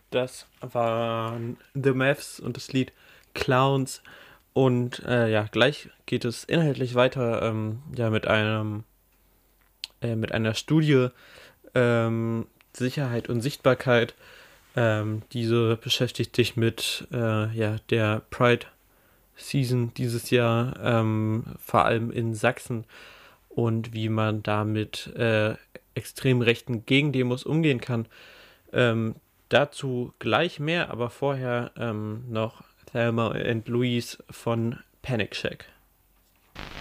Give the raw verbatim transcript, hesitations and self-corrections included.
Das waren The Mavs und das Lied Clowns. Und äh, ja, gleich geht es inhaltlich weiter, ähm, ja, mit einem, äh, mit einer Studie, ähm, Sicherheit und Sichtbarkeit. Ähm, diese beschäftigt sich mit äh, ja, der Pride Season dieses Jahr, ähm, vor allem in Sachsen, und wie man da mit äh, extrem rechten Gegendemos umgehen kann. Ähm, Dazu gleich mehr, aber vorher ähm, noch Thelma and Louise von Panic Shack.